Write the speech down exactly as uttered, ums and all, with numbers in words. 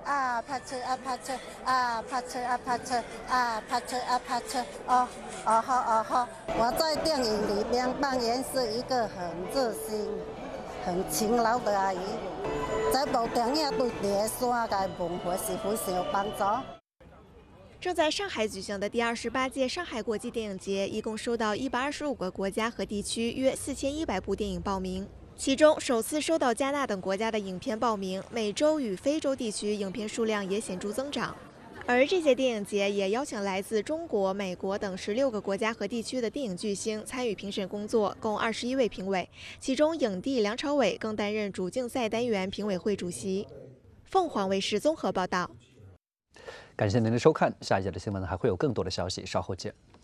啊，拍车啊拍车啊，拍车啊拍车啊，拍车啊拍车哦哦好哦好。我在电影里边扮演是一个很热心、很勤劳的阿姨，在部电影对第一线的文化是非常有帮助。 正在上海举行的第二十八届上海国际电影节，一共收到一百二十五个国家和地区约四千一百部电影报名，其中首次收到加纳等国家的影片报名，美洲与非洲地区影片数量也显著增长。而这届电影节也邀请来自中国、美国等十六个国家和地区的电影巨星参与评审工作，共二十一位评委，其中影帝梁朝伟更担任主竞赛单元评委会主席。凤凰卫视综合报道。 感谢您的收看，下一节的新闻还会有更多的消息，稍后见。